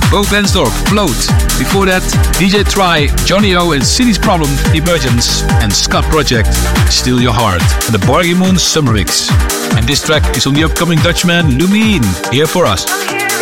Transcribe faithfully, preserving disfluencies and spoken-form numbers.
Bo Bensdorp, Float. Before that, D J Try, Johnny O and City's Problem, Emergence, and Scott Project, Steal Your Heart, and the Borgie Moon Summer Mix. And this track is on the upcoming Dutchman Lumine, here for us.